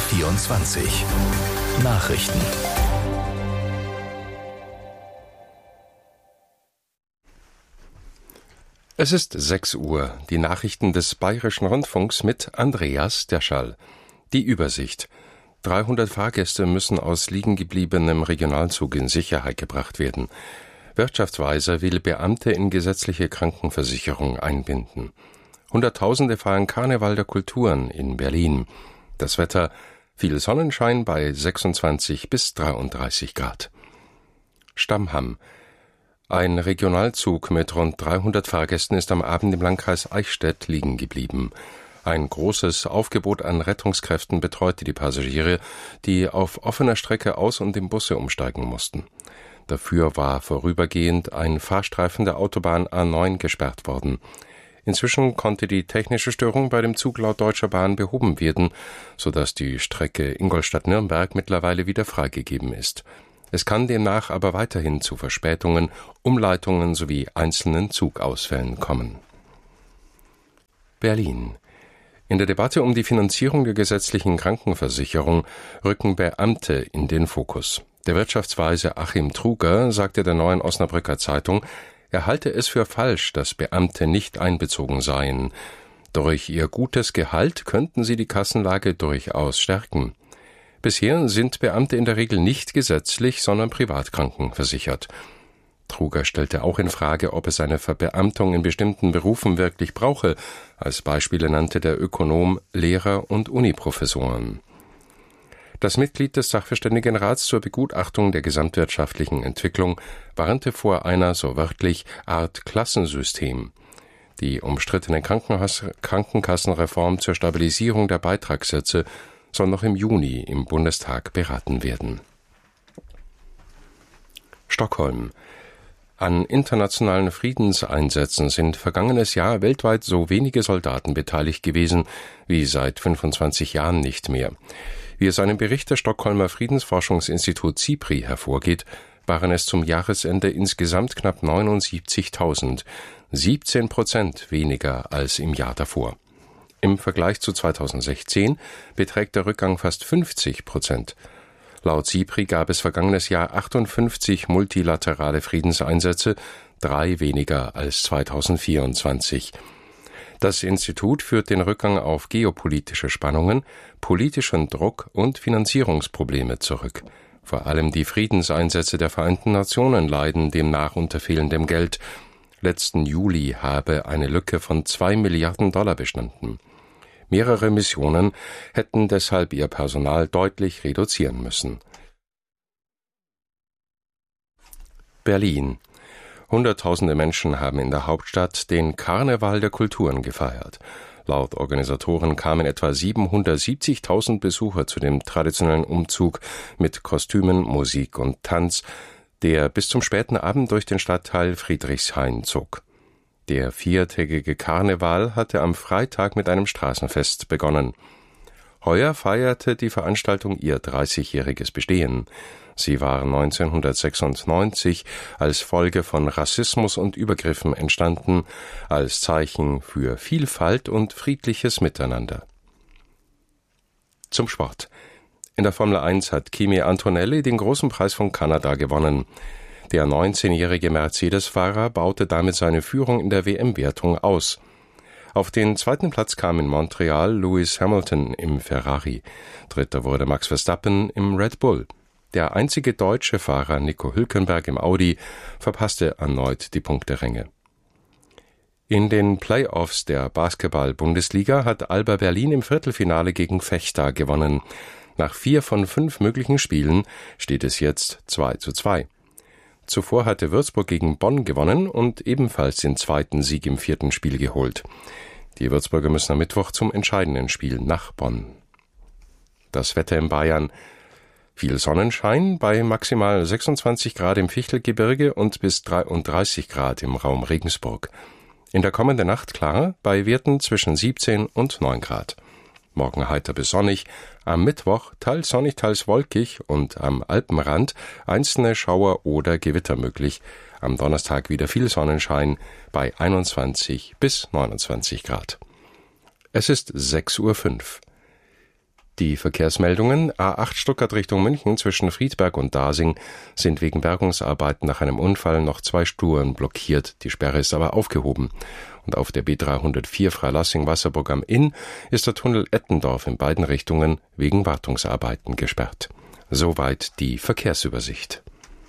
BR24 Nachrichten. Es ist 6 Uhr. Die Nachrichten des Bayerischen Rundfunks mit Andreas Derschall. Die Übersicht. 300 Fahrgäste müssen aus liegen gebliebenem Regionalzug in Sicherheit gebracht werden. Wirtschaftsweise will Beamte in gesetzliche Krankenversicherung einbinden. Hunderttausende feiern Karneval der Kulturen in Berlin. Das Wetter: viel Sonnenschein bei 26 bis 33 Grad. Stammham. Ein Regionalzug mit rund 300 Fahrgästen ist am Abend im Landkreis Eichstätt liegen geblieben. Ein großes Aufgebot an Rettungskräften betreute die Passagiere, die auf offener Strecke aus und in Busse umsteigen mussten. Dafür war vorübergehend ein Fahrstreifen der Autobahn A9 gesperrt worden. Inzwischen konnte die technische Störung bei dem Zug laut Deutscher Bahn behoben werden, sodass die Strecke Ingolstadt-Nürnberg mittlerweile wieder freigegeben ist. Es kann demnach aber weiterhin zu Verspätungen, Umleitungen sowie einzelnen Zugausfällen kommen. Berlin. In der Debatte um die Finanzierung der gesetzlichen Krankenversicherung rücken Beamte in den Fokus. Der Wirtschaftsweise Achim Truger sagte der Neuen Osnabrücker Zeitung, er halte es für falsch, dass Beamte nicht einbezogen seien. Durch ihr gutes Gehalt könnten sie die Kassenlage durchaus stärken. Bisher sind Beamte in der Regel nicht gesetzlich, sondern privat krankenversichert. Truger stellte auch in Frage, ob es eine Verbeamtung in bestimmten Berufen wirklich brauche. Als Beispiele nannte der Ökonom Lehrer und Uniprofessoren. Das Mitglied des Sachverständigenrats zur Begutachtung der gesamtwirtschaftlichen Entwicklung warnte vor einer, so wörtlich, Art Klassensystem. Die umstrittene Krankenkassenreform zur Stabilisierung der Beitragssätze soll noch im Juni im Bundestag beraten werden. Stockholm. An internationalen Friedenseinsätzen sind vergangenes Jahr weltweit so wenige Soldaten beteiligt gewesen wie seit 25 Jahren nicht mehr. Wie aus einem Bericht des Stockholmer Friedensforschungsinstitut SIPRI hervorgeht, waren es zum Jahresende insgesamt knapp 79.000, 17% weniger als im Jahr davor. Im Vergleich zu 2016 beträgt der Rückgang fast 50%. Laut SIPRI gab es vergangenes Jahr 58 multilaterale Friedenseinsätze, 3 weniger als 2024. Das Institut führt den Rückgang auf geopolitische Spannungen, politischen Druck und Finanzierungsprobleme zurück. Vor allem die Friedenseinsätze der Vereinten Nationen leiden demnach unter fehlendem Geld. Letzten Juli habe eine Lücke von $2 Milliarden bestanden. Mehrere Missionen hätten deshalb ihr Personal deutlich reduzieren müssen. Berlin. Hunderttausende Menschen haben in der Hauptstadt den Karneval der Kulturen gefeiert. Laut Organisatoren kamen etwa 770.000 Besucher zu dem traditionellen Umzug mit Kostümen, Musik und Tanz, der bis zum späten Abend durch den Stadtteil Friedrichshain zog. Der 4-tägige Karneval hatte am Freitag mit einem Straßenfest begonnen. Heuer feierte die Veranstaltung ihr 30-jähriges Bestehen. Sie war 1996 als Folge von Rassismus und Übergriffen entstanden, als Zeichen für Vielfalt und friedliches Miteinander. Zum Sport. In der Formel 1 hat Kimi Antonelli den großen Preis von Kanada gewonnen. Der 19-jährige Mercedes-Fahrer baute damit seine Führung in der WM-Wertung aus. Auf den zweiten Platz kam in Montreal Lewis Hamilton im Ferrari. Dritter wurde Max Verstappen im Red Bull. Der einzige deutsche Fahrer Nico Hülkenberg im Audi verpasste erneut die Punkteränge. In den Playoffs der Basketball-Bundesliga hat Alba Berlin im Viertelfinale gegen Vechta gewonnen. Nach 4 von 5 möglichen Spielen steht es jetzt 2:2. Zuvor hatte Würzburg gegen Bonn gewonnen und ebenfalls den zweiten Sieg im 4. Spiel geholt. Die Würzburger müssen am Mittwoch zum entscheidenden Spiel nach Bonn. Das Wetter in Bayern: viel Sonnenschein bei maximal 26 Grad im Fichtelgebirge und bis 33 Grad im Raum Regensburg. In der kommenden Nacht klar, bei Werten zwischen 17 und 9 Grad. Morgen heiter bis sonnig, am Mittwoch teils sonnig, teils wolkig und am Alpenrand einzelne Schauer oder Gewitter möglich. Am Donnerstag wieder viel Sonnenschein bei 21 bis 29 Grad. Es ist 6:05 Uhr. Die Verkehrsmeldungen: A8 Stuttgart Richtung München zwischen Friedberg und Dasing sind wegen Bergungsarbeiten nach einem Unfall noch 2 Spuren blockiert. Die Sperre ist aber aufgehoben. Und auf der B304 Freilassing-Wasserburg am Inn ist der Tunnel Ettendorf in beiden Richtungen wegen Wartungsarbeiten gesperrt. Soweit die Verkehrsübersicht.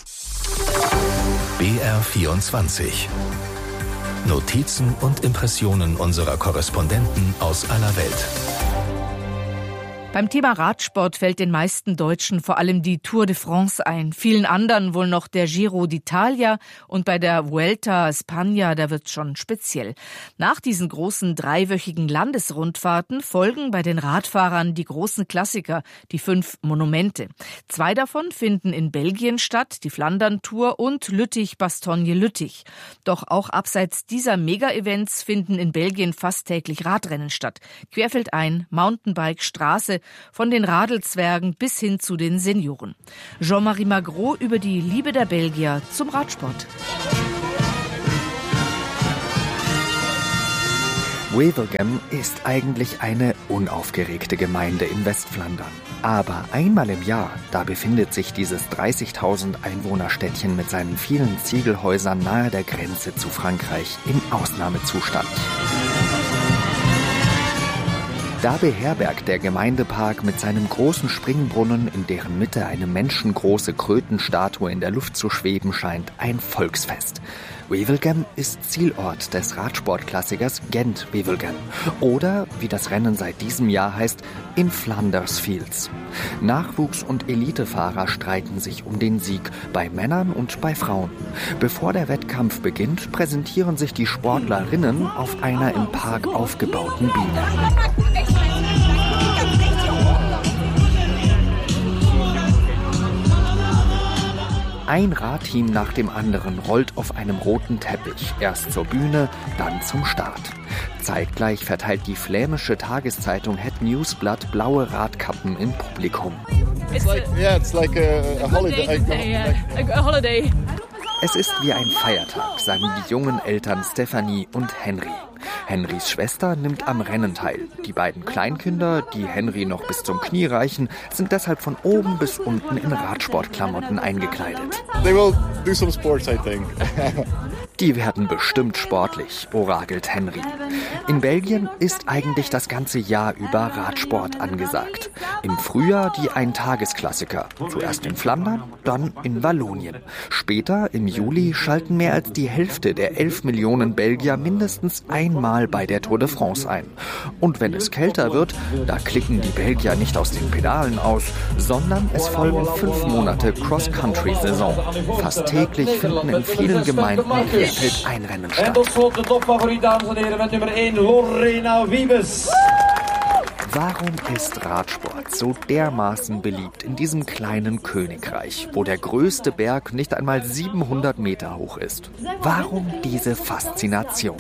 BR24 Notizen und Impressionen unserer Korrespondenten aus aller Welt. Beim Thema Radsport fällt den meisten Deutschen vor allem die Tour de France ein. Vielen anderen wohl noch der Giro d'Italia und bei der Vuelta a España, da wird's schon speziell. Nach diesen großen 3-wöchigen Landesrundfahrten folgen bei den Radfahrern die großen Klassiker, die 5 Monumente. 2 davon finden in Belgien statt, die Flandern-Tour und Lüttich-Bastogne-Lüttich. Doch auch abseits dieser Mega-Events finden in Belgien fast täglich Radrennen statt. Querfeldein, Mountainbike, Straße, von den Radelzwergen bis hin zu den Senioren. Jean-Marie Magro über die Liebe der Belgier zum Radsport. Wevelgem ist eigentlich eine unaufgeregte Gemeinde in Westflandern. Aber einmal im Jahr, da befindet sich dieses 30.000 Einwohnerstädtchen mit seinen vielen Ziegelhäusern nahe der Grenze zu Frankreich im Ausnahmezustand. Da beherbergt der Gemeindepark mit seinem großen Springbrunnen, in deren Mitte eine menschengroße Krötenstatue in der Luft zu schweben scheint, ein Volksfest. Wevelgem ist Zielort des Radsportklassikers Gent-Wevelgem oder, wie das Rennen seit diesem Jahr heißt, in Flanders Fields. Nachwuchs- und Elitefahrer streiten sich um den Sieg, bei Männern und bei Frauen. Bevor der Wettkampf beginnt, präsentieren sich die Sportlerinnen auf einer im Park aufgebauten Bühne. Ein Radteam nach dem anderen rollt auf einem roten Teppich, erst zur Bühne, dann zum Start. Zeitgleich verteilt die flämische Tageszeitung Het Nieuwsblad blaue Radkappen im Publikum. It's like a holiday. Es ist wie ein Feiertag, sagen die jungen Eltern Stephanie und Henry. Henrys Schwester nimmt am Rennen teil. Die beiden Kleinkinder, die Henry noch bis zum Knie reichen, sind deshalb von oben bis unten in Radsportklamotten eingekleidet. They will do some sports, I think. Die werden bestimmt sportlich, oragelt Henry. In Belgien ist eigentlich das ganze Jahr über Radsport angesagt. Im Frühjahr die Eintagesklassiker. Zuerst in Flandern, dann in Wallonien. Später, im Juli, schalten mehr als die Hälfte der 11 Millionen Belgier mindestens einmal bei der Tour de France ein. Und wenn es kälter wird, da klicken die Belgier nicht aus den Pedalen aus, sondern es folgen 5 Monate Cross-Country-Saison. Fast täglich finden in vielen Gemeinden Querfeldeinrennen statt. Warum ist Radsport so dermaßen beliebt in diesem kleinen Königreich, wo der größte Berg nicht einmal 700 Meter hoch ist? Warum diese Faszination?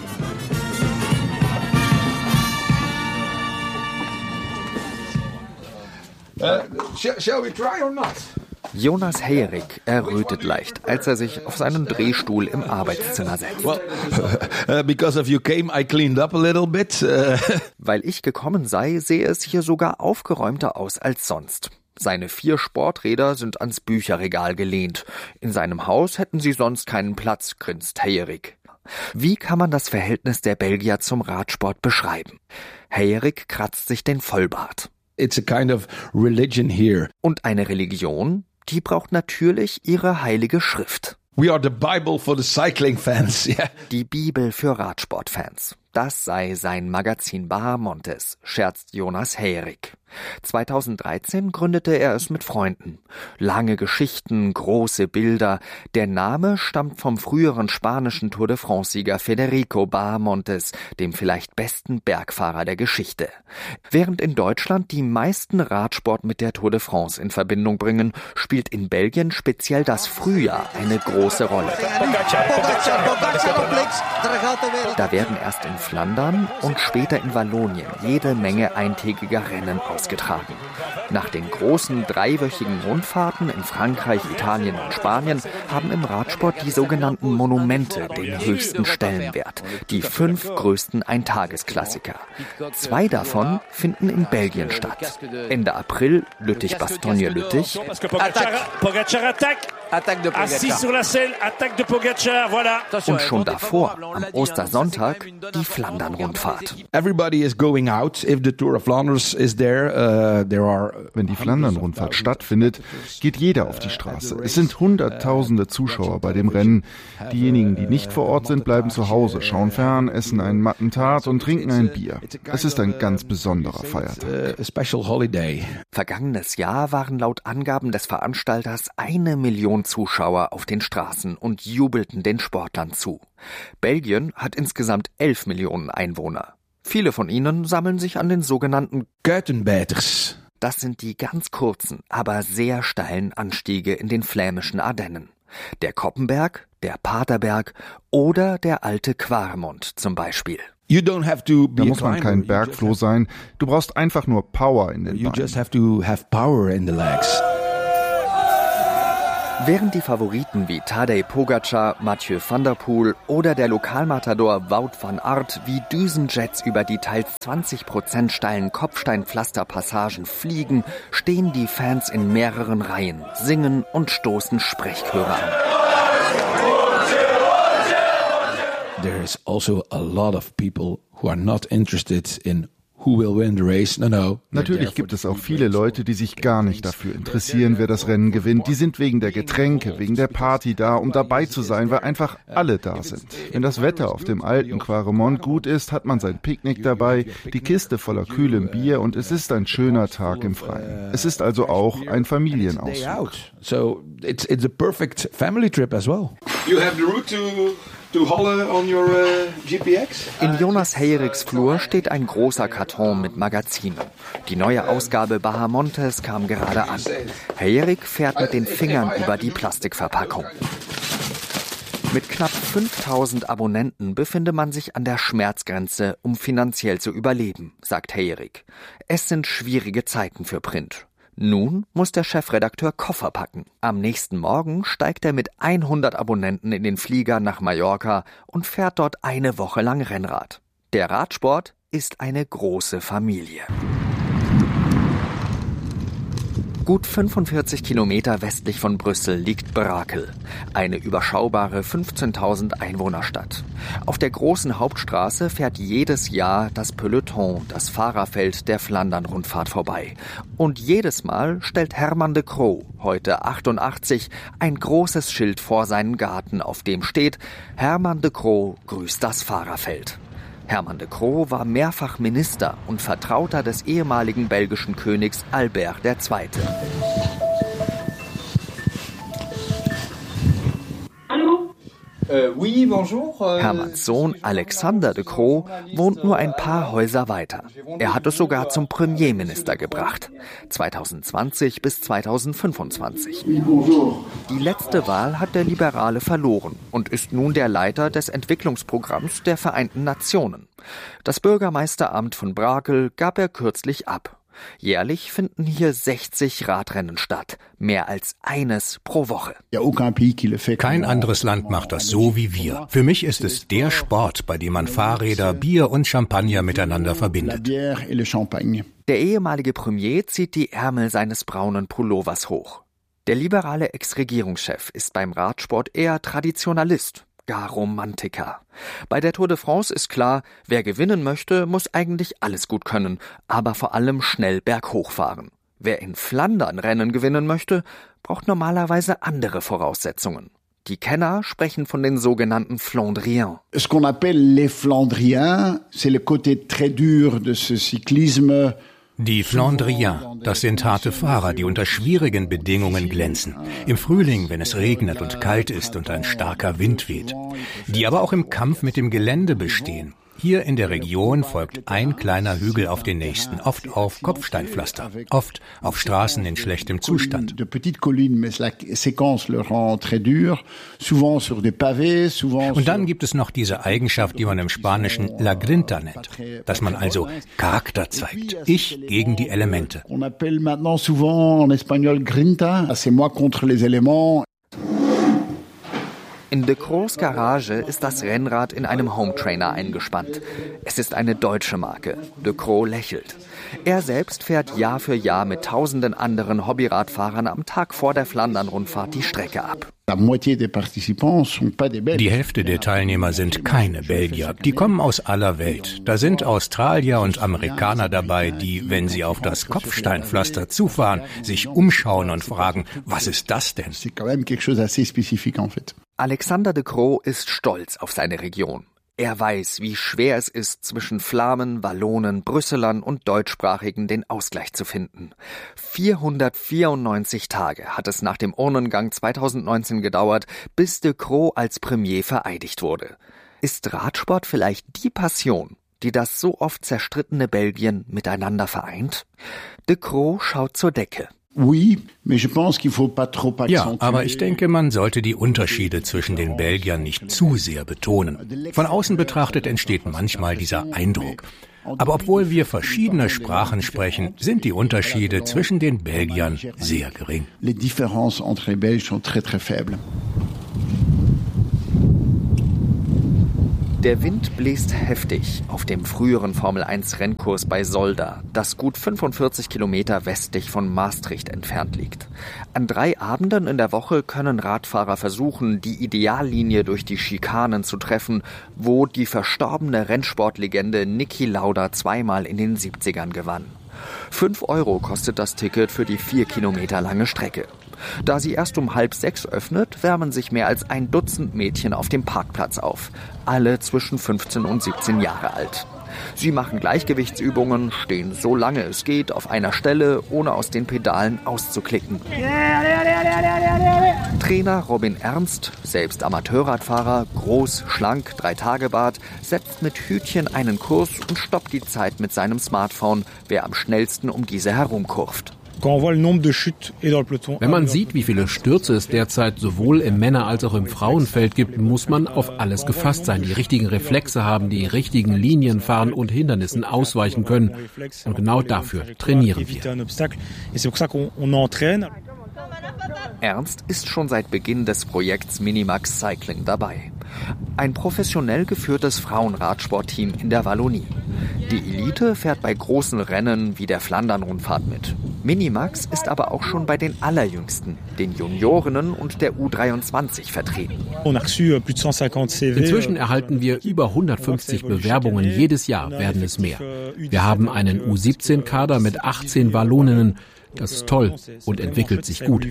Shall we try or not? Jonas Heyerik errötet leicht, als er sich auf seinen Drehstuhl im Arbeitszimmer setzt. Well, because of you came, I cleaned up a little bit. Weil ich gekommen sei, sehe es hier sogar aufgeräumter aus als sonst. Seine 4 Sporträder sind ans Bücherregal gelehnt. In seinem Haus hätten sie sonst keinen Platz, grinst Heyerik. Wie kann man das Verhältnis der Belgier zum Radsport beschreiben? Heyerik kratzt sich den Vollbart. It's a kind of religion here. Und eine Religion? Die braucht natürlich ihre heilige Schrift. We are the Bible for the cycling fans. Yeah. Die Bibel für Radsportfans. Das sei sein Magazin Bahamontes, scherzt Jonas Heyerik. 2013 gründete er es mit Freunden. Lange Geschichten, große Bilder. Der Name stammt vom früheren spanischen Tour de France-Sieger Federico Bahamontes, dem vielleicht besten Bergfahrer der Geschichte. Während in Deutschland die meisten Radsport mit der Tour de France in Verbindung bringen, spielt in Belgien speziell das Frühjahr eine große Rolle. Da werden erst in Flandern und später in Wallonien jede Menge eintägiger Rennen ausgetragen. ausgetragen. Nach den großen dreiwöchigen Rundfahrten in Frankreich, Italien und Spanien haben im Radsport die sogenannten Monumente den höchsten Stellenwert. Die 5 größten Eintagesklassiker. 2 davon finden in Belgien statt. Ende April Lüttich-Bastogne-Lüttich. Und schon davor, am Ostersonntag, die Flandern-Rundfahrt. Everybody is going out if the Tour of Flanders is there. Wenn die Flandern-Rundfahrt stattfindet, geht jeder auf die Straße. Es sind Hunderttausende Zuschauer bei dem Rennen. Diejenigen, die nicht vor Ort sind, bleiben zu Hause, schauen fern, essen einen Mattentat und trinken ein Bier. Es ist ein ganz besonderer Feiertag. Vergangenes Jahr waren laut Angaben des Veranstalters 1 Million Zuschauer auf den Straßen und jubelten den Sportlern zu. Belgien hat insgesamt 11 Millionen Einwohner. Viele von ihnen sammeln sich an den sogenannten Kuitenbeters. Das sind die ganz kurzen, aber sehr steilen Anstiege in den flämischen Ardennen. Der Koppenberg, der Paterberg oder der alte Quaremont zum Beispiel. Da muss man kein Bergfloh sein. Du brauchst einfach nur Power in den Beinen. Während die Favoriten wie Tadej Pogačar, Mathieu van der Poel oder der Lokalmatador Wout van Aert wie Düsenjets über die teils 20% steilen Kopfsteinpflasterpassagen fliegen, stehen die Fans in mehreren Reihen, singen und stoßen Sprechchöre an. There is also a lot of people who are not interested in who will win the race. No. Natürlich gibt es auch viele Leute, die sich gar nicht dafür interessieren, wer das Rennen gewinnt. Die sind wegen der Getränke, wegen der Party da, um dabei zu sein, weil einfach alle da sind. Wenn das Wetter auf dem alten Quaremont gut ist, hat man sein Picknick dabei, die Kiste voller kühlem Bier und es ist ein schöner Tag im Freien. Es ist also auch ein Familienausflug. So it's a perfect family trip as well. You have the route to Halle on your GPX? In Jonas Heyerichs Flur steht ein großer Karton mit Magazinen. Die neue Ausgabe Bahamontes kam gerade an. Heyerich fährt mit den Fingern über die Plastikverpackung. Mit knapp 5000 Abonnenten befinde man sich an der Schmerzgrenze, um finanziell zu überleben, sagt Heyerich. Es sind schwierige Zeiten für Print. Nun muss der Chefredakteur Koffer packen. Am nächsten Morgen steigt er mit 100 Abonnenten in den Flieger nach Mallorca und fährt dort eine Woche lang Rennrad. Der Radsport ist eine große Familie. Gut 45 Kilometer westlich von Brüssel liegt Brakel, eine überschaubare 15.000 Einwohnerstadt. Auf der großen Hauptstraße fährt jedes Jahr das Peloton, das Fahrerfeld der Flandern-Rundfahrt vorbei. Und jedes Mal stellt Herman de Croo, heute 88, ein großes Schild vor seinen Garten, auf dem steht: Herman de Croo grüßt das Fahrerfeld. Herman de Croo war mehrfach Minister und Vertrauter des ehemaligen belgischen Königs Albert II. Oui, bonjour. Hermanns Sohn Alexander de Croo wohnt nur ein paar Häuser weiter. Er hat es sogar zum Premierminister gebracht. 2020 bis 2025. Die letzte Wahl hat der Liberale verloren und ist nun der Leiter des Entwicklungsprogramms der Vereinten Nationen. Das Bürgermeisteramt von Brakel gab er kürzlich ab. Jährlich finden hier 60 Radrennen statt, mehr als eines pro Woche. Kein anderes Land macht das so wie wir. Für mich ist es der Sport, bei dem man Fahrräder, Bier und Champagner miteinander verbindet. Der ehemalige Premier zieht die Ärmel seines braunen Pullovers hoch. Der liberale Ex-Regierungschef ist beim Radsport eher Traditionalist. Gar Romantiker. Bei der Tour de France ist klar, wer gewinnen möchte, muss eigentlich alles gut können, aber vor allem schnell berghoch fahren. Wer in Flandern Rennen gewinnen möchte, braucht normalerweise andere Voraussetzungen. Die Kenner sprechen von den sogenannten Flandriens. Ce qu'on appelle les Flandriens, c'est le côté très dur de ce cyclisme. Die Flandriens, das sind harte Fahrer, die unter schwierigen Bedingungen glänzen. Im Frühling, wenn es regnet und kalt ist und ein starker Wind weht. Die aber auch im Kampf mit dem Gelände bestehen. Hier in der Region folgt ein kleiner Hügel auf den nächsten, oft auf Kopfsteinpflaster, oft auf Straßen in schlechtem Zustand. Und dann gibt es noch diese Eigenschaft, die man im Spanischen La Grinta nennt, dass man also Charakter zeigt. Ich gegen die Elemente. On appelle maintenant souvent en espagnol Grinta, c'est moi contre les éléments. In De Croos Garage ist das Rennrad in einem Hometrainer eingespannt. Es ist eine deutsche Marke. De Croo lächelt. Er selbst fährt Jahr für Jahr mit tausenden anderen Hobbyradfahrern am Tag vor der Flandern-Rundfahrt die Strecke ab. Die Hälfte der Teilnehmer sind keine Belgier. Die kommen aus aller Welt. Da sind Australier und Amerikaner dabei, die, wenn sie auf das Kopfsteinpflaster zufahren, sich umschauen und fragen, was ist das denn? Alexander De Croo ist stolz auf seine Region. Er weiß, wie schwer es ist, zwischen Flamen, Wallonen, Brüsselern und Deutschsprachigen den Ausgleich zu finden. 494 Tage hat es nach dem Urnengang 2019 gedauert, bis De Croo als Premier vereidigt wurde. Ist Radsport vielleicht die Passion, die das so oft zerstrittene Belgien miteinander vereint? De Croo schaut zur Decke. Ja, aber ich denke, man sollte die Unterschiede zwischen den Belgiern nicht zu sehr betonen. Von außen betrachtet entsteht manchmal dieser Eindruck. Aber obwohl wir verschiedene Sprachen sprechen, sind die Unterschiede zwischen den Belgiern sehr gering. Der Wind bläst heftig auf dem früheren Formel-1-Rennkurs bei Solda, das gut 45 Kilometer westlich von Maastricht entfernt liegt. An 3 Abenden in der Woche können Radfahrer versuchen, die Ideallinie durch die Schikanen zu treffen, wo die verstorbene Rennsportlegende Niki Lauda 2-mal in den 70ern gewann. 5 € kostet das Ticket für die 4 Kilometer lange Strecke. Da sie erst um 5:30 öffnet, wärmen sich mehr als 1 Dutzend Mädchen auf dem Parkplatz auf. Alle zwischen 15 und 17 Jahre alt. Sie machen Gleichgewichtsübungen, stehen so lange es geht auf einer Stelle, ohne aus den Pedalen auszuklicken. Trainer Robin Ernst, selbst Amateurradfahrer, groß, schlank, 3-Tage-Bart, setzt mit Hütchen einen Kurs und stoppt die Zeit mit seinem Smartphone, wer am schnellsten um diese herumkurvt. Wenn man sieht, wie viele Stürze es derzeit sowohl im Männer- als auch im Frauenfeld gibt, muss man auf alles gefasst sein, die richtigen Reflexe haben, die richtigen Linien fahren und Hindernissen ausweichen können. Und genau dafür trainieren wir. Ernst ist schon seit Beginn des Projekts Minimax Cycling dabei. Ein professionell geführtes Frauenradsportteam in der Wallonie. Die Elite fährt bei großen Rennen wie der Flandern-Rundfahrt mit. Minimax ist aber auch schon bei den Allerjüngsten, den Juniorinnen und der U23 vertreten. Inzwischen erhalten wir über 150 Bewerbungen. Jedes Jahr werden es mehr. Wir haben einen U17-Kader mit 18 Walloninnen. Das ist toll und entwickelt sich gut.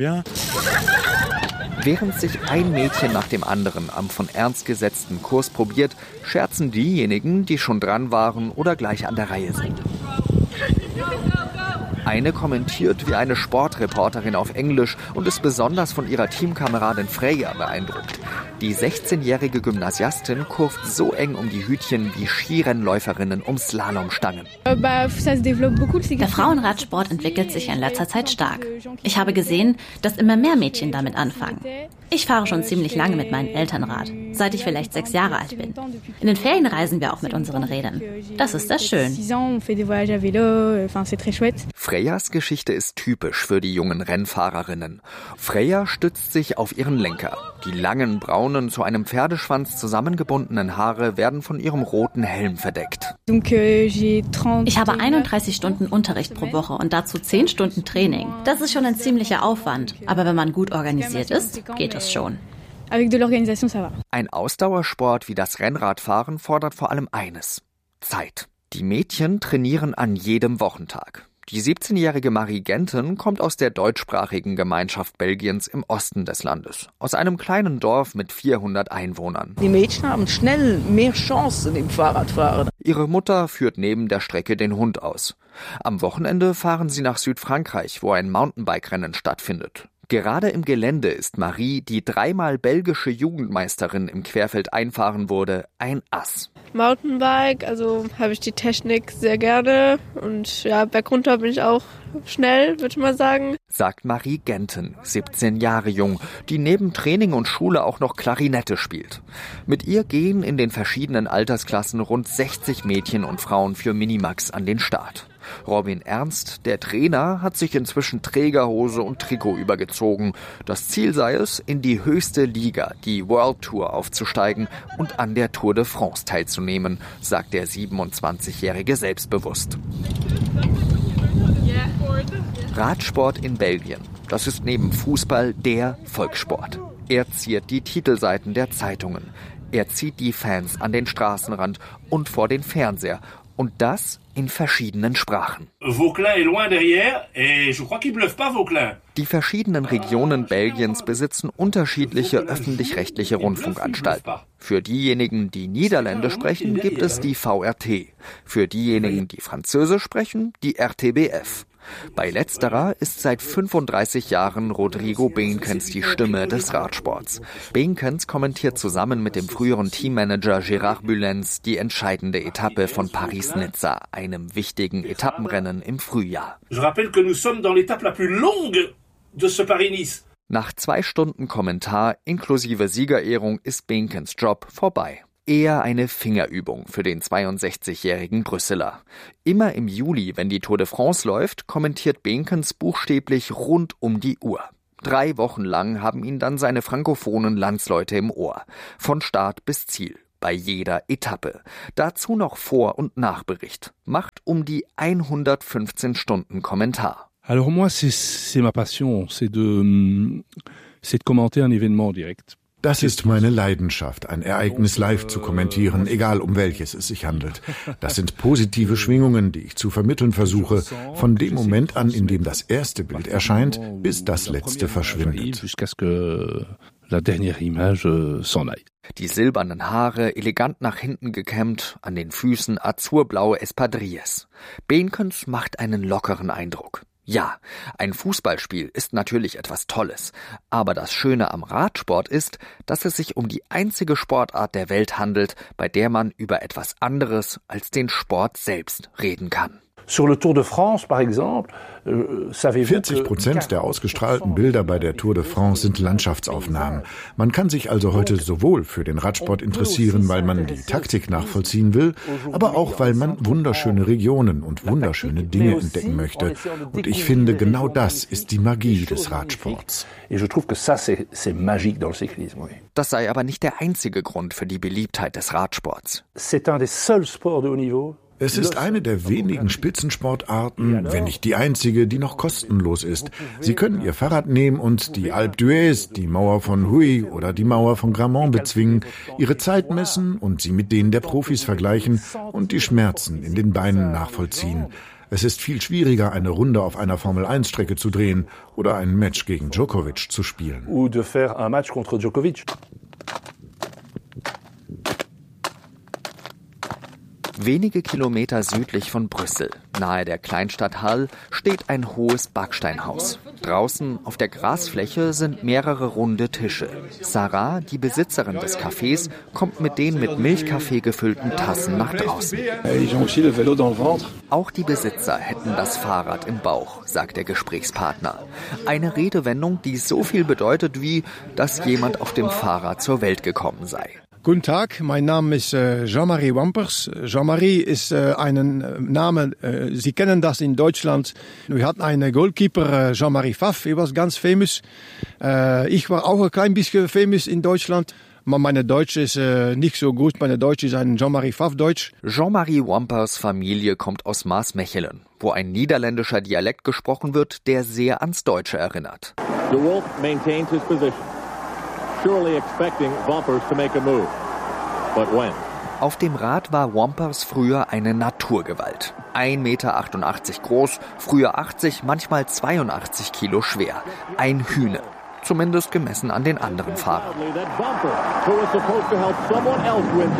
Während sich ein Mädchen nach dem anderen am von Ernst gesetzten Kurs probiert, scherzen diejenigen, die schon dran waren oder gleich an der Reihe sind. Eine kommentiert wie eine Sportreporterin auf Englisch und ist besonders von ihrer Teamkameradin Freya beeindruckt. Die 16-jährige Gymnasiastin kurvt so eng um die Hütchen wie Skirennläuferinnen um Slalomstangen. Der Frauenradsport entwickelt sich in letzter Zeit stark. Ich habe gesehen, dass immer mehr Mädchen damit anfangen. Ich fahre schon ziemlich lange mit meinen Eltern Rad, seit ich vielleicht 6 Jahre alt bin. In den Ferien reisen wir auch mit unseren Rädern. Das ist sehr schön. Freyas Geschichte ist typisch für die jungen Rennfahrerinnen. Freya stützt sich auf ihren Lenker. Die langen, braunen, zu einem Pferdeschwanz zusammengebundenen Haare werden von ihrem roten Helm verdeckt. Ich habe 31 Stunden Unterricht pro Woche und dazu 10 Stunden Training. Das ist schon ein ziemlicher Aufwand. Aber wenn man gut organisiert ist, geht es schon. Ein Ausdauersport wie das Rennradfahren fordert vor allem eines: Zeit. Die Mädchen trainieren an jedem Wochentag. Die 17-jährige Marie Genten kommt aus der deutschsprachigen Gemeinschaft Belgiens im Osten des Landes, aus einem kleinen Dorf mit 400 Einwohnern. Die Mädchen haben schnell mehr Chancen im Fahrradfahren. Ihre Mutter führt neben der Strecke den Hund aus. Am Wochenende fahren sie nach Südfrankreich, wo ein Mountainbike-Rennen stattfindet. Gerade im Gelände ist Marie, die 3-mal belgische Jugendmeisterin im Querfeldeinfahren wurde, ein Ass. Mountainbike, also habe ich die Technik sehr gerne und ja, bergunter bin ich auch schnell, würde ich mal sagen. Sagt Marie Genten, 17 Jahre jung, die neben Training und Schule auch noch Klarinette spielt. Mit ihr gehen in den verschiedenen Altersklassen rund 60 Mädchen und Frauen für Minimax an den Start. Robin Ernst, der Trainer, hat sich inzwischen Trägerhose und Trikot übergezogen. Das Ziel sei es, in die höchste Liga, die World Tour, aufzusteigen und an der Tour de France teilzunehmen, sagt der 27-Jährige selbstbewusst. Radsport in Belgien, das ist neben Fußball der Volkssport. Er ziert die Titelseiten der Zeitungen. Er zieht die Fans an den Straßenrand und vor den Fernseher. Und das in verschiedenen Sprachen. Die verschiedenen Regionen Belgiens besitzen unterschiedliche öffentlich-rechtliche Rundfunkanstalten. Für diejenigen, die Niederländisch sprechen, gibt es die VRT. Für diejenigen, die Französisch sprechen, die RTBF. Bei letzterer ist seit 35 Jahren Rodrigo Behnkens die Stimme des Radsports. Behnkens kommentiert zusammen mit dem früheren Teammanager Gérard Bulens die entscheidende Etappe von Paris-Nizza, einem wichtigen Etappenrennen im Frühjahr. Nach 2 Stunden Kommentar inklusive Siegerehrung ist Behnkens Job vorbei. Eher eine Fingerübung für den 62-jährigen Brüsseler. Immer im Juli, wenn die Tour de France läuft, kommentiert Behnkens buchstäblich rund um die Uhr. 3 Wochen lang haben ihn dann seine frankophonen Landsleute im Ohr. Von Start bis Ziel. Bei jeder Etappe. Dazu noch Vor- und Nachbericht. Macht um die 115 Stunden Kommentar. Alors moi, c'est ma passion, c'est de commenter un événement direct. Das ist meine Leidenschaft, ein Ereignis live zu kommentieren, egal um welches es sich handelt. Das sind positive Schwingungen, die ich zu vermitteln versuche, von dem Moment an, in dem das erste Bild erscheint, bis das letzte verschwindet. Die silbernen Haare, elegant nach hinten gekämmt, an den Füßen azurblaue Espadrilles. Behnkens macht einen lockeren Eindruck. Ja, ein Fußballspiel ist natürlich etwas Tolles, aber das Schöne am Radsport ist, dass es sich um die einzige Sportart der Welt handelt, bei der man über etwas anderes als den Sport selbst reden kann. 40% der ausgestrahlten Bilder bei der Tour de France sind Landschaftsaufnahmen. Man kann sich also heute sowohl für den Radsport interessieren, weil man die Taktik nachvollziehen will, aber auch, weil man wunderschöne Regionen und wunderschöne Dinge entdecken möchte. Und ich finde, genau das ist die Magie des Radsports. Das sei aber nicht der einzige Grund für die Beliebtheit des Radsports. Es ist eine der wenigen Spitzensportarten, wenn nicht die einzige, die noch kostenlos ist. Sie können Ihr Fahrrad nehmen und die Alpe d'Huez, die Mauer von Huy oder die Mauer von Grammont bezwingen, Ihre Zeit messen und sie mit denen der Profis vergleichen und die Schmerzen in den Beinen nachvollziehen. Es ist viel schwieriger, eine Runde auf einer Formel-1-Strecke zu drehen oder ein Match gegen Djokovic zu spielen. Wenige Kilometer südlich von Brüssel, nahe der Kleinstadt Hall, steht ein hohes Backsteinhaus. Draußen auf der Grasfläche sind mehrere runde Tische. Sarah, die Besitzerin des Cafés, kommt mit den mit Milchkaffee gefüllten Tassen nach draußen. Auch die Besitzer hätten das Fahrrad im Bauch, sagt der Gesprächspartner. Eine Redewendung, die so viel bedeutet wie, dass jemand auf dem Fahrrad zur Welt gekommen sei. Guten Tag, mein Name ist Jean-Marie Wampers. Jean-Marie ist ein Name, Sie kennen das in Deutschland. Wir hatten einen Goalkeeper, Jean-Marie Pfaff, er war ganz famous. Ich war auch ein klein bisschen famous in Deutschland. Meine Deutsch ist nicht so gut, meine Deutsch ist ein Jean-Marie Pfaff-Deutsch. Jean-Marie Wampers Familie kommt aus Maasmechelen, wo ein niederländischer Dialekt gesprochen wird, der sehr ans Deutsche erinnert. De Wolf maintains his position. Surely expecting Wampers to make a move. But when? Auf dem Rad war Wampers früher eine Naturgewalt. 1,88 Meter groß, früher 80, manchmal 82 Kilo schwer. Ein Hühne. Zumindest gemessen an den anderen Fahrern.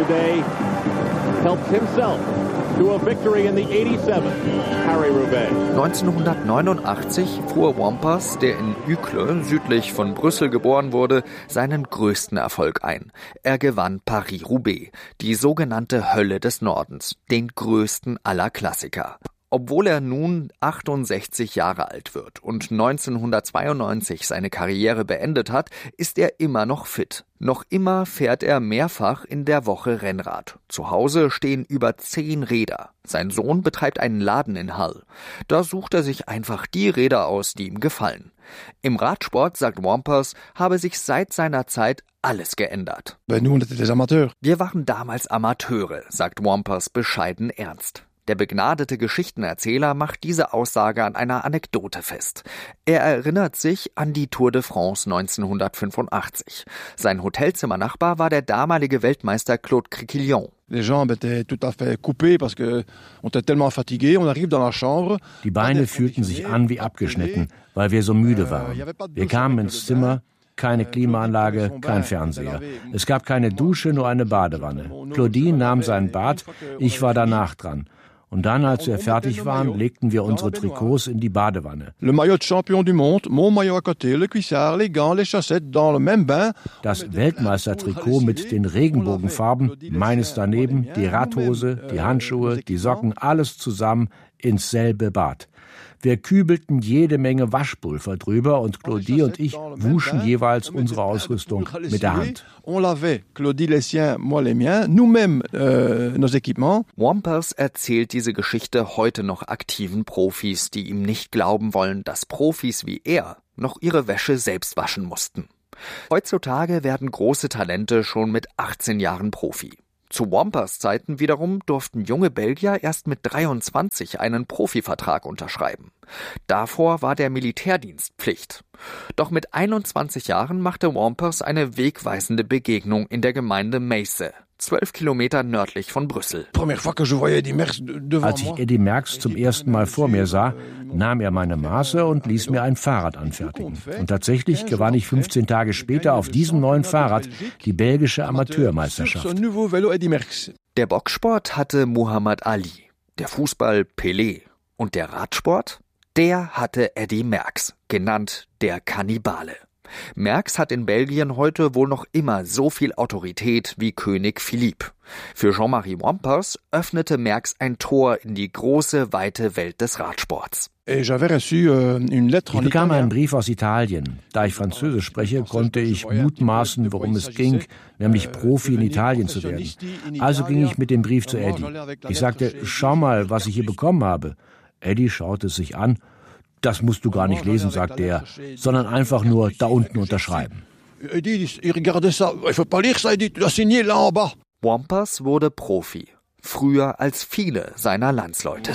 Helped himself to a victory in the 87 Paris-Roubaix. 1989 fuhr Wampers, der in Uccle, südlich von Brüssel geboren wurde, seinen größten Erfolg ein. Er gewann Paris-Roubaix, die sogenannte Hölle des Nordens, den größten aller Klassiker. Obwohl er nun 68 Jahre alt wird und 1992 seine Karriere beendet hat, ist er immer noch fit. Noch immer fährt er mehrfach in der Woche Rennrad. Zu Hause stehen über 10 Räder. Sein Sohn betreibt einen Laden in Hull. Da sucht er sich einfach die Räder aus, die ihm gefallen. Im Radsport, sagt Wampers, habe sich seit seiner Zeit alles geändert. Wir waren damals Amateure, sagt Wampers bescheiden ernst. Der begnadete Geschichtenerzähler macht diese Aussage an einer Anekdote fest. Er erinnert sich an die Tour de France 1985. Sein Hotelzimmernachbar war der damalige Weltmeister Claude Criquillon. Die Beine fühlten sich an wie abgeschnitten, weil wir so müde waren. Wir kamen ins Zimmer, keine Klimaanlage, kein Fernseher. Es gab keine Dusche, nur eine Badewanne. Claudine nahm sein Bad, ich war danach dran. Und dann, als wir fertig waren, legten wir unsere Trikots in die Badewanne. Das Weltmeistertrikot mit den Regenbogenfarben, meines daneben, die Radhose, die Handschuhe, die Socken, alles zusammen ins selbe Bad. Wir kübelten jede Menge Waschpulver drüber und Claudie und ich wuschen jeweils unsere Ausrüstung mit der Hand. Wampers erzählt diese Geschichte heute noch aktiven Profis, die ihm nicht glauben wollen, dass Profis wie er noch ihre Wäsche selbst waschen mussten. Heutzutage werden große Talente schon mit 18 Jahren Profi. Zu Wampers Zeiten wiederum durften junge Belgier erst mit 23 einen Profivertrag unterschreiben. Davor war der Militärdienst Pflicht. Doch mit 21 Jahren machte Wampers eine wegweisende Begegnung in der Gemeinde Meysse, 12 Kilometer nördlich von Brüssel. Als ich Eddy Merckx zum ersten Mal vor mir sah, nahm er meine Maße und ließ mir ein Fahrrad anfertigen. Und tatsächlich gewann ich 15 Tage später auf diesem neuen Fahrrad die belgische Amateurmeisterschaft. Der Boxsport hatte Muhammad Ali, der Fußball Pelé und der Radsport, der hatte Eddy Merckx, genannt der Kannibale. Merckx hat in Belgien heute wohl noch immer so viel Autorität wie König Philippe. Für Jean-Marie Wampers öffnete Merckx ein Tor in die große, weite Welt des Radsports. Ich bekam einen Brief aus Italien. Da ich Französisch spreche, konnte ich mutmaßen, worum es ging, nämlich Profi in Italien zu werden. Also ging ich mit dem Brief zu Eddy. Ich sagte, schau mal, was ich hier bekommen habe. Eddy schaute es sich an. Das musst du gar nicht lesen, sagte er, sondern einfach nur da unten unterschreiben. Wampers wurde Profi, früher als viele seiner Landsleute.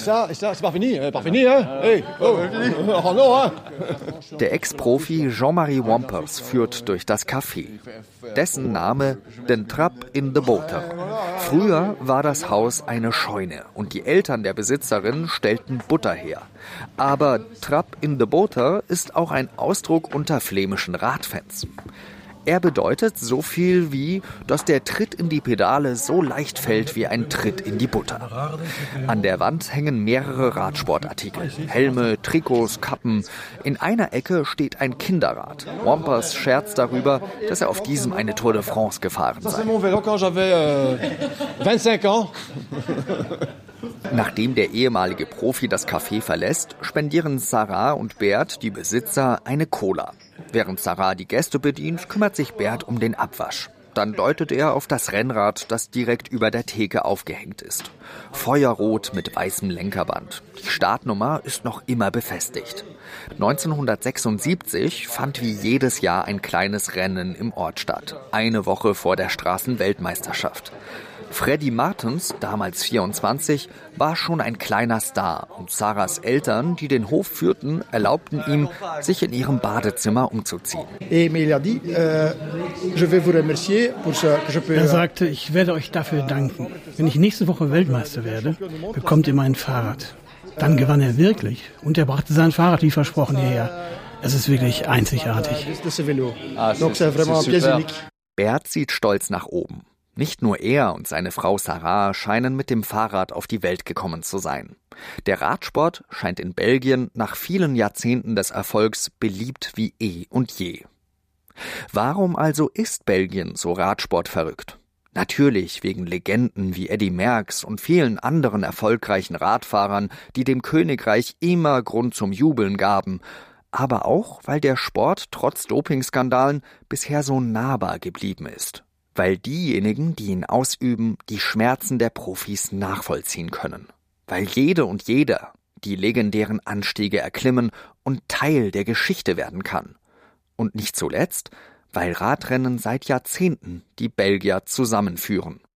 Der Ex-Profi Jean-Marie Wampers führt durch das Café. Dessen Name Den Trapp in de Boter. Früher war das Haus eine Scheune und die Eltern der Besitzerin stellten Butter her. Aber Trapp in de Boter ist auch ein Ausdruck unter flämischen Radfans. Er bedeutet so viel wie, dass der Tritt in die Pedale so leicht fällt wie ein Tritt in die Butter. An der Wand hängen mehrere Radsportartikel, Helme, Trikots, Kappen. In einer Ecke steht ein Kinderrad. Wampers scherzt darüber, dass er auf diesem eine Tour de France gefahren sei. Nachdem der ehemalige Profi das Café verlässt, spendieren Sarah und Bert, die Besitzer, eine Cola. Während Sarah die Gäste bedient, kümmert sich Bert um den Abwasch. Dann deutet er auf das Rennrad, das direkt über der Theke aufgehängt ist. Feuerrot mit weißem Lenkerband. Die Startnummer ist noch immer befestigt. 1976 fand wie jedes Jahr ein kleines Rennen im Ort statt. Eine Woche vor der Straßenweltmeisterschaft. Freddy Martens, damals 24, war schon ein kleiner Star und Sarahs Eltern, die den Hof führten, erlaubten ihm, sich in ihrem Badezimmer umzuziehen. Er sagte, ich werde euch dafür danken. Wenn ich nächste Woche Weltmeister werde, bekommt ihr mein Fahrrad. Dann gewann er wirklich und er brachte sein Fahrrad wie versprochen hierher. Es ist wirklich einzigartig. Bert sieht stolz nach oben. Nicht nur er und seine Frau Sarah scheinen mit dem Fahrrad auf die Welt gekommen zu sein. Der Radsport scheint in Belgien nach vielen Jahrzehnten des Erfolgs beliebt wie eh und je. Warum also ist Belgien so radsportverrückt? Natürlich wegen Legenden wie Eddy Merckx und vielen anderen erfolgreichen Radfahrern, die dem Königreich immer Grund zum Jubeln gaben, aber auch, weil der Sport trotz Dopingskandalen bisher so nahbar geblieben ist. Weil diejenigen, die ihn ausüben, die Schmerzen der Profis nachvollziehen können. Weil jede und jeder die legendären Anstiege erklimmen und Teil der Geschichte werden kann. Und nicht zuletzt, weil Radrennen seit Jahrzehnten die Belgier zusammenführen.